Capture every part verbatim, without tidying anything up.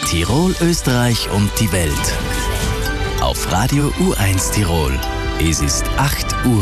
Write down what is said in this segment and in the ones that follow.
Tirol, Österreich und die Welt. Auf Radio U eins Tirol. Es ist acht Uhr.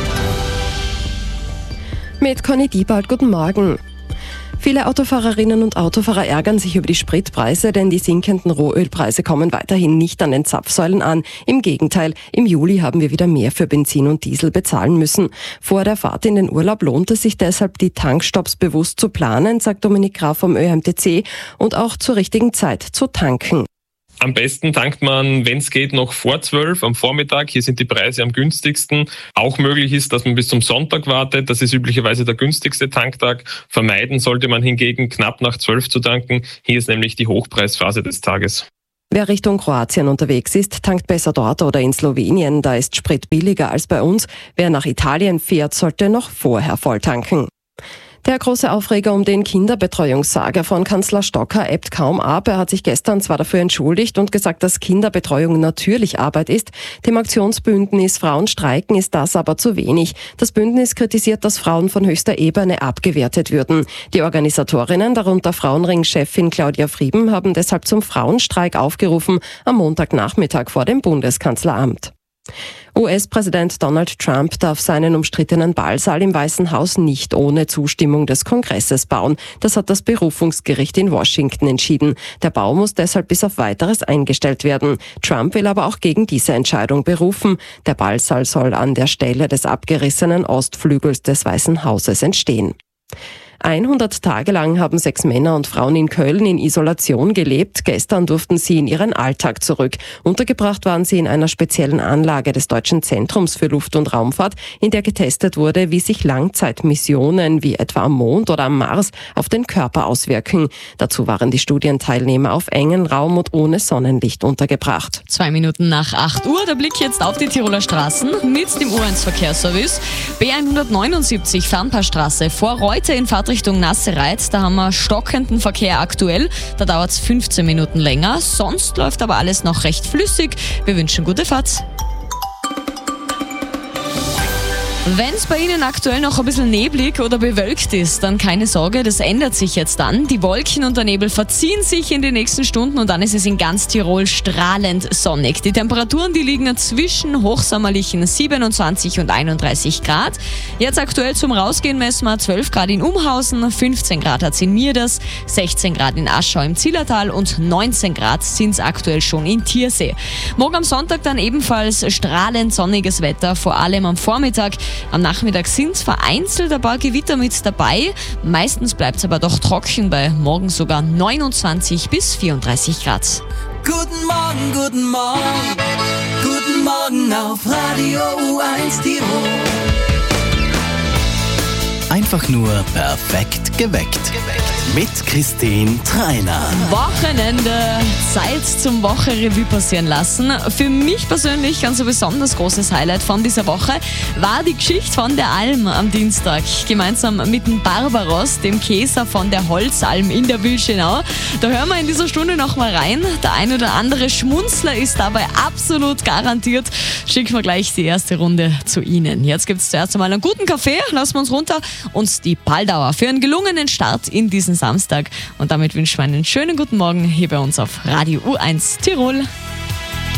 Mit Conny Diebald, guten Morgen. Viele Autofahrerinnen und Autofahrer ärgern sich über die Spritpreise, denn die sinkenden Rohölpreise kommen weiterhin nicht an den Zapfsäulen an. Im Gegenteil, im Juli haben wir wieder mehr für Benzin und Diesel bezahlen müssen. Vor der Fahrt in den Urlaub lohnt es sich deshalb, die Tankstopps bewusst zu planen, sagt Dominik Graf vom Ö M T C, und auch zur richtigen Zeit zu tanken. Am besten tankt man, wenn es geht, noch vor zwölf am Vormittag. Hier sind die Preise am günstigsten. Auch möglich ist, dass man bis zum Sonntag wartet. Das ist üblicherweise der günstigste Tanktag. Vermeiden sollte man hingegen, knapp nach zwölf zu tanken. Hier ist nämlich die Hochpreisphase des Tages. Wer Richtung Kroatien unterwegs ist, tankt besser dort oder in Slowenien. Da ist Sprit billiger als bei uns. Wer nach Italien fährt, sollte noch vorher voll tanken. Der große Aufreger um den Kinderbetreuungssaga von Kanzler Stocker ebbt kaum ab. Er hat sich gestern zwar dafür entschuldigt und gesagt, dass Kinderbetreuung natürlich Arbeit ist. Dem Aktionsbündnis Frauen streiken ist das aber zu wenig. Das Bündnis kritisiert, dass Frauen von höchster Ebene abgewertet würden. Die Organisatorinnen, darunter Frauenring-Chefin Claudia Frieben, haben deshalb zum Frauenstreik aufgerufen am Montagnachmittag vor dem Bundeskanzleramt. U S-Präsident Donald Trump darf seinen umstrittenen Ballsaal im Weißen Haus nicht ohne Zustimmung des Kongresses bauen. Das hat das Berufungsgericht in Washington entschieden. Der Bau muss deshalb bis auf Weiteres eingestellt werden. Trump will aber auch gegen diese Entscheidung berufen. Der Ballsaal soll an der Stelle des abgerissenen Ostflügels des Weißen Hauses entstehen. hundert Tage lang haben sechs Männer und Frauen in Köln in Isolation gelebt. Gestern durften sie in ihren Alltag zurück. Untergebracht waren sie in einer speziellen Anlage des Deutschen Zentrums für Luft- und Raumfahrt, in der getestet wurde, wie sich Langzeitmissionen wie etwa am Mond oder am Mars auf den Körper auswirken. Dazu waren die Studienteilnehmer auf engen Raum und ohne Sonnenlicht untergebracht. Zwei Minuten nach acht Uhr, der Blick jetzt auf die Tiroler Straßen mit dem U eins Verkehrsservice. B hundertneunundsiebzig Fernpaarstraße vor Reuter in Fahrtrichtung Richtung Nassereit, da haben wir stockenden Verkehr aktuell. Da dauert es fünfzehn Minuten länger. Sonst läuft aber alles noch recht flüssig. Wir wünschen gute Fahrt. Wenn es bei Ihnen aktuell noch ein bisschen neblig oder bewölkt ist, dann keine Sorge, das ändert sich jetzt dann. Die Wolken und der Nebel verziehen sich in den nächsten Stunden und dann ist es in ganz Tirol strahlend sonnig. Die Temperaturen, die liegen zwischen hochsommerlichen siebenundzwanzig und einunddreißig Grad. Jetzt aktuell zum Rausgehen messen wir zwölf Grad in Umhausen, fünfzehn Grad hat es in Mierders, sechzehn Grad in Aschau im Zillertal und neunzehn Grad sind es aktuell schon in Tiersee. Morgen am Sonntag dann ebenfalls strahlend sonniges Wetter, vor allem am Vormittag. Am Nachmittag sind vereinzelt ein paar Gewitter mit dabei. Meistens bleibt es aber doch trocken, bei morgen sogar neunundzwanzig bis vierunddreißig Grad. Guten Morgen, guten Morgen, guten Morgen auf Radio U eins Tirol. Einfach nur perfekt geweckt. Mit Christine Treiner. Wochenende, Zeit zum Wochenrevue passieren lassen. Für mich persönlich ganz ein besonders großes Highlight von dieser Woche war die Geschichte von der Alm am Dienstag. Gemeinsam mit dem Barbaros, dem Käser von der Holzalm in der Wülschenau. Da hören wir in dieser Stunde noch mal rein. Der ein oder andere Schmunzler ist dabei absolut garantiert. Schicken wir gleich die erste Runde zu Ihnen. Jetzt gibt es zuerst einmal einen guten Kaffee. Lassen wir uns runter und die Paldauer für einen gelungenen Start in diesen Samstag. Und damit wünschen wir einen schönen guten Morgen hier bei uns auf Radio U eins Tirol.